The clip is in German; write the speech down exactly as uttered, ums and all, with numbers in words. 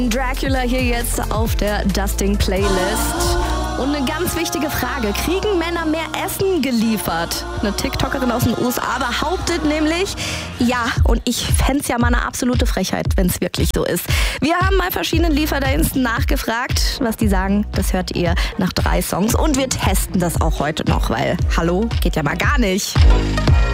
Dracula hier jetzt auf der Dusting-Playlist. Und eine ganz wichtige Frage, kriegen Männer mehr Essen geliefert? Eine TikTokerin aus den U S A behauptet nämlich, ja, und ich fände es ja mal eine absolute Frechheit, wenn es wirklich so ist. Wir haben mal verschiedenen Lieferdiensten nachgefragt, was die sagen, das hört ihr nach drei Songs. Und wir testen das auch heute noch, weil, hallo, geht ja mal gar nicht.